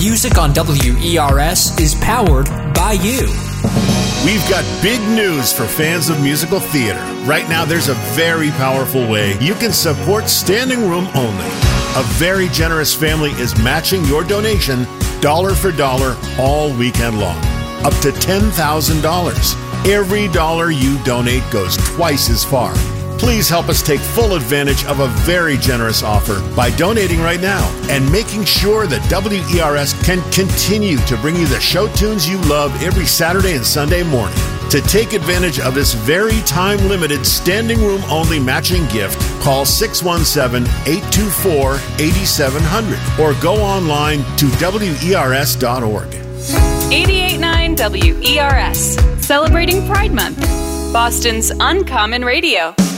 Music on WERS is powered by you. We've got big news for fans of musical theater. Right now, there's a very powerful way you can support Standing Room Only. A very generous family is matching your donation dollar for dollar all weekend long, up to $10,000. Every dollar you donate goes twice as far. Please help us take full advantage of a very generous offer by donating right now and making sure that WERS can continue to bring you the show tunes you love every Saturday and Sunday morning. To take advantage of this very time-limited standing room only matching gift, call 617-824-8700 or go online to WERS.org. 88.9 WERS, celebrating Pride Month, Boston's Uncommon Radio.